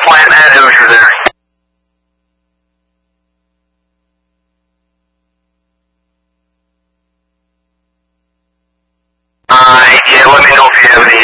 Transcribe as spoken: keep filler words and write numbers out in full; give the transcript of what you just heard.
plant at Hoosier there. Uh, yeah, let me know if you have any